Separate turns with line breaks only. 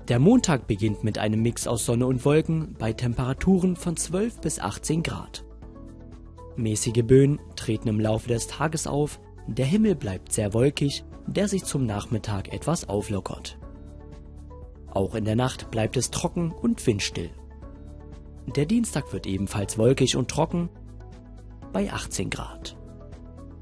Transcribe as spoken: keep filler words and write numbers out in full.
Der Montag beginnt mit einem Mix aus Sonne und Wolken bei Temperaturen von zwölf bis achtzehn Grad. Mäßige Böen treten im Laufe des Tages auf, der Himmel bleibt sehr wolkig, der sich zum Nachmittag etwas auflockert. Auch in der Nacht bleibt es trocken und windstill. Der Dienstag wird ebenfalls wolkig und trocken bei achtzehn Grad.